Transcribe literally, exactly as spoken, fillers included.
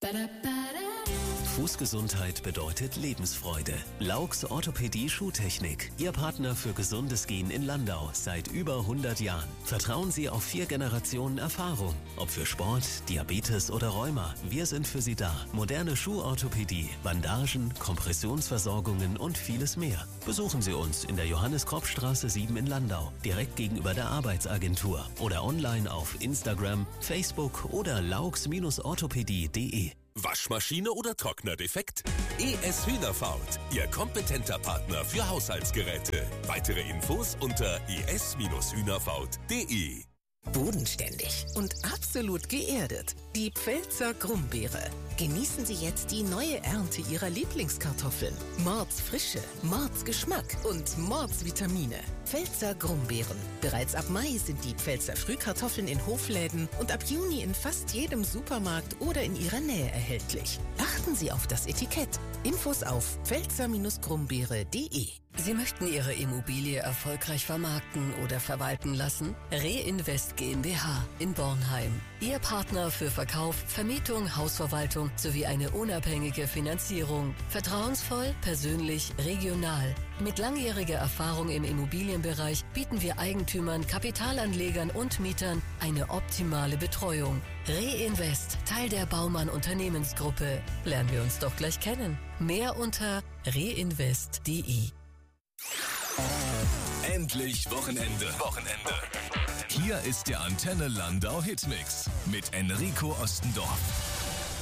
Fußgesundheit bedeutet Lebensfreude. Laux Orthopädie Schuhtechnik. Ihr Partner für gesundes Gehen in Landau seit über hundert Jahren. Vertrauen Sie auf vier Generationen Erfahrung. Ob für Sport, Diabetes oder Rheuma, wir sind für Sie da. Moderne Schuhorthopädie, Bandagen, Kompressionsversorgungen und vieles mehr. Besuchen Sie uns in der Johannes-Kropp-Straße sieben in Landau, direkt gegenüber der Arbeitsagentur oder online auf Instagram, Facebook oder laux orthopädie punkt de. Waschmaschine oder Trockner defekt? E S Hühnerfaut, Ihr kompetenter Partner für Haushaltsgeräte. Weitere Infos unter e s hühnerfaut punkt de. Bodenständig und absolut geerdet. Die Pfälzer Grumbeere. Genießen Sie jetzt die neue Ernte Ihrer Lieblingskartoffeln. Mordsfrische, Mordsgeschmack und Mordsvitamine. Pfälzer Grumbeeren. Bereits ab Mai sind die Pfälzer Frühkartoffeln in Hofläden und ab Juni in fast jedem Supermarkt oder in Ihrer Nähe erhältlich. Achten Sie auf das Etikett. Infos auf pfälzer grumbeere punkt de. Sie möchten Ihre Immobilie erfolgreich vermarkten oder verwalten lassen? Reinvest GmbH in Bornheim. Ihr Partner für Verkauf, Vermietung, Hausverwaltung sowie eine unabhängige Finanzierung. Vertrauensvoll, persönlich, regional. Mit langjähriger Erfahrung im Immobilienbereich bieten wir Eigentümern, Kapitalanlegern und Mietern eine optimale Betreuung. Reinvest, Teil der Baumann Unternehmensgruppe. Lernen wir uns doch gleich kennen. Mehr unter reinvest punkt de. Endlich Wochenende. Wochenende. Hier ist der Antenne Landau Hitmix mit Enrico Ostendorf.